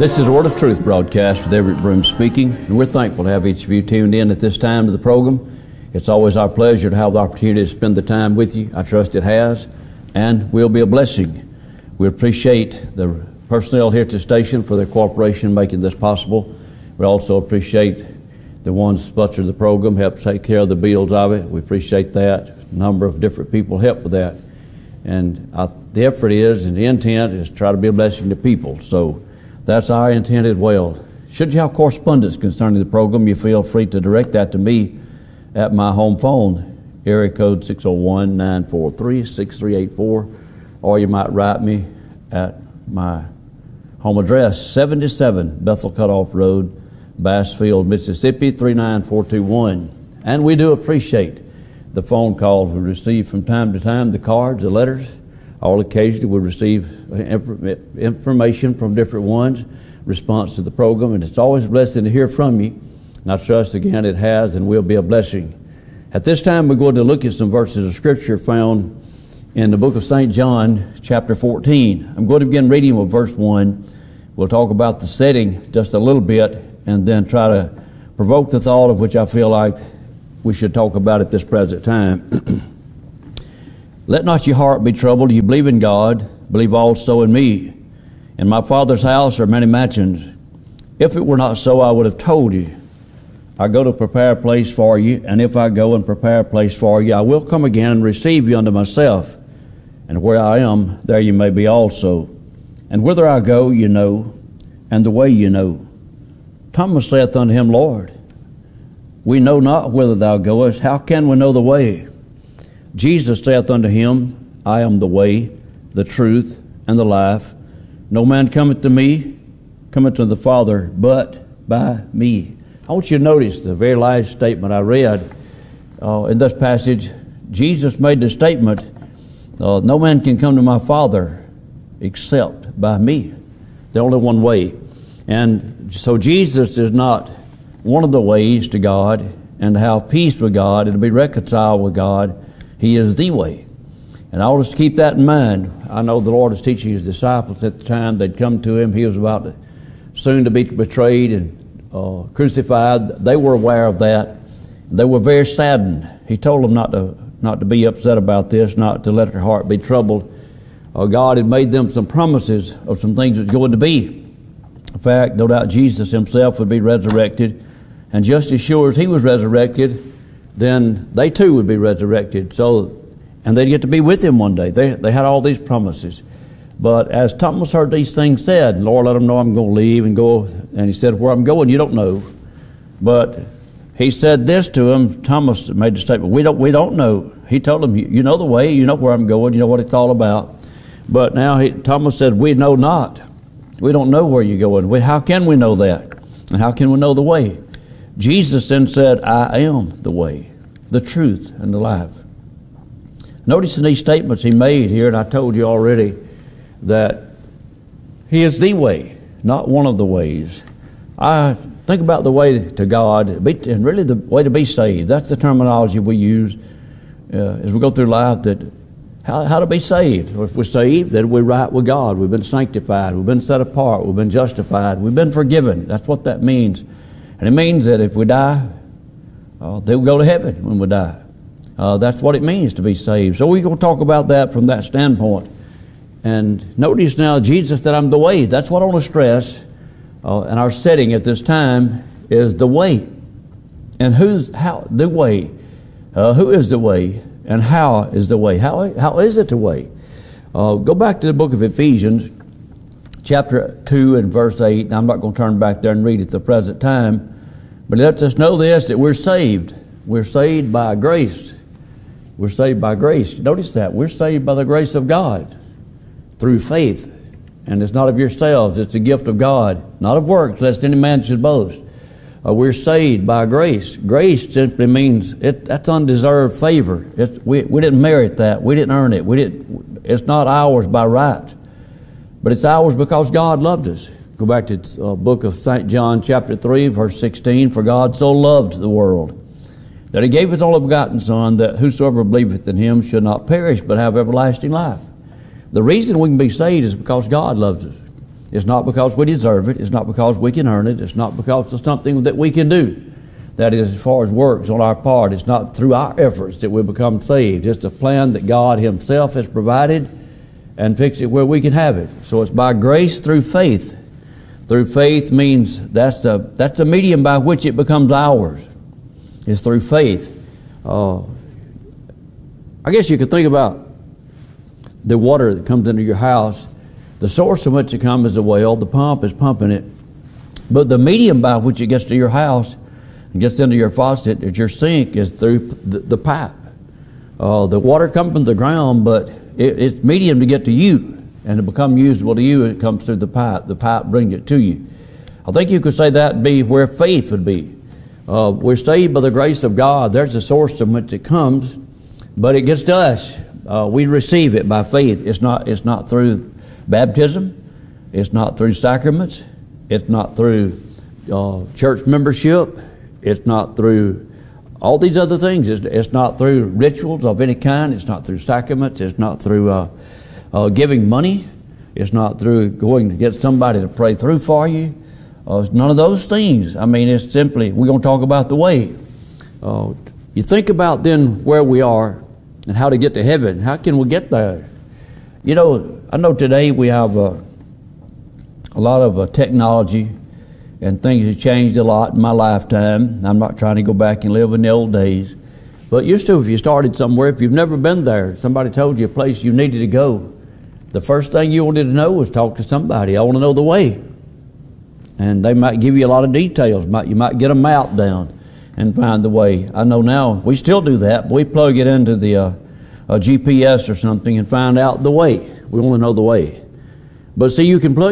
This is a Word of Truth broadcast with Everett Broom speaking, and we're thankful to have each of you tuned in at this time to the program. It's always our pleasure to have the opportunity to spend the time with you. I trust it has, and will be a blessing. We appreciate the personnel here at the station for their cooperation in making this possible. We also appreciate the ones who sponsor the program, help take care of the bills of it. We appreciate that. A number of different people help with that. And the effort is, and the intent is to try to be a blessing to people. So that's our intent as well. Should you have correspondence concerning the program, you feel free to direct that to me at my home phone, area code 601-943-6384, or you might write me at my home address, 77 Bethel Cutoff Road, Bassfield, Mississippi, 39421. And we do appreciate the phone calls we receive from time to time, the cards, the letters. All occasionally we receive information from different ones, response to the program, and it's always a blessing to hear from you. And I trust again it has and will be a blessing. At this time we're going to look at some verses of Scripture found in the book of St. John, chapter 14. I'm going to begin reading with verse 1. We'll talk about the setting just a little bit and then try to provoke the thought of which I feel like we should talk about at this present time. Let not your heart be troubled. You believe in God, believe also in me. In my Father's house are many mansions. If it were not so, I would have told you. I go to prepare a place for you, and if I go and prepare a place for you, I will come again and receive you unto myself. And where I am, there you may be also. And whither I go, you know, and the way you know. Thomas saith unto him, Lord, we know not whither thou goest. How can we know the way? Jesus saith unto him, I am the way, the truth, and the life. No man cometh to me, cometh to the Father, but by me. I want you to notice the very last statement I read in this passage. Jesus made the statement, no man can come to my Father except by me. The only one way. And so Jesus is not one of the ways to God and to have peace with God and to be reconciled with God. He is the way. And I want us to keep that in mind. I know the Lord was teaching His disciples at the time they'd come to Him. He was about soon to be betrayed and crucified. They were aware of that. They were very saddened. He told them not to be upset about this, not to let their heart be troubled. God had made them some promises of some things that was going to be. In fact, no doubt Jesus Himself would be resurrected. And just as sure as He was resurrected, then they too would be resurrected. And they'd get to be with Him one day. They had all these promises. But as Thomas heard these things said, Lord, let him know I'm going to leave and go. And He said, where I'm going, you don't know. But He said this to him. Thomas made the statement, we don't know. He told him, you know the way, you know where I'm going, you know what it's all about. But now Thomas said, we know not. We don't know where you're going. How can we know that? And how can we know the way? Jesus then said, I am the way, the truth, and the life. Notice in these statements He made here, and I told you already, that He is the way, not one of the ways. I think about the way to God, and really the way to be saved. That's the terminology we use as we go through life, that how to be saved. If we're saved, then we're right with God. We've been sanctified. We've been set apart. We've been justified. We've been forgiven. That's what that means. And it means that if we die, they will go to heaven when we die. That's what it means to be saved. So we're going to talk about that from that standpoint. And notice now, Jesus said, I'm the way. That's what I want to stress. And our setting at this time is the way. And the way? Who is the way? And how is the way? How is it the way? Go back to the book of Ephesians, chapter 2 and verse 8. Now, I'm not going to turn back there and read it at the present time. But it lets us know this, that we're saved. We're saved by grace. We're saved by grace. Notice that. We're saved by the grace of God through faith. And it's not of yourselves. It's a gift of God, not of works, lest any man should boast. We're saved by grace. Grace simply means that's undeserved favor. We didn't merit that. We didn't earn it. It's not ours by right. But it's ours because God loved us. Go back to the book of St. John, chapter 3, verse 16. For God so loved the world that He gave His only begotten Son, that whosoever believeth in Him should not perish, but have everlasting life. The reason we can be saved is because God loves us. It's not because we deserve it. It's not because we can earn it. It's not because of something that we can do. That is, as far as works on our part, it's not through our efforts that we become saved. It's a plan that God Himself has provided and fixed it where we can have it. So it's by grace through faith. Through faith means that's the medium by which it becomes ours. It's through faith. I guess you could think about the water that comes into your house. The source from which it comes is a well. The pump is pumping it. But the medium by which it gets to your house and gets into your faucet at your sink is through the pipe. The water comes from the ground, but it's medium to get to you and to become usable to you. It comes through the pipe. The pipe brings it to you. I think you could say that would be where faith would be. We're saved by the grace of God. There's a source from which it comes, but it gets to us. We receive it by faith. It's not through baptism. It's not through sacraments. It's not through church membership. It's not through all these other things. It's not through rituals of any kind. It's not through sacraments. It's not through giving money. It's not through going to get somebody to pray through for you. It's none of those things. I mean, it's simply, we're going to talk about the way. You think about then where we are and how to get to heaven. How can we get there? You know, I know today we have a lot of technology, and things have changed a lot in my lifetime. I'm not trying to go back and live in the old days. But used to, if you started somewhere, if you've never been there, somebody told you a place you needed to go, the first thing you wanted to know was talk to somebody. I want to know the way. And they might give you a lot of details. You might get a map down and find the way. I know now we still do that, but we plug it into the GPS or something and find out the way. We want to know the way. But see, you can plug